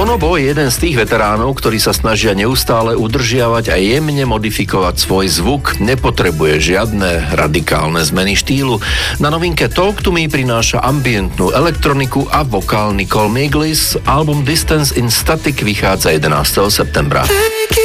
Bonobo je jeden z tých veteránov, ktorí sa snažia neustále udržiavať a jemne modifikovať svoj zvuk. Nepotrebuje žiadne radikálne zmeny štýlu. Na novinke Talk to Me prináša ambientnú elektroniku a vokál Nicole Miglis. Album Distance in Static vychádza 11. septembra.